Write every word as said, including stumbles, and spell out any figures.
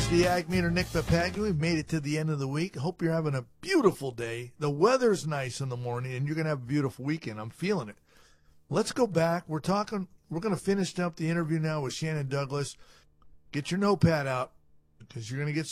the Ag Meter, Nick Papagni. We've made it to the end of the week. Hope you're having a beautiful day. The weather's nice in the morning, and you're going to have a beautiful weekend. I'm feeling it. Let's go back. We're talking. We're going to finish up the interview now with Shannon Douglas. Get your notepad out because you're going to get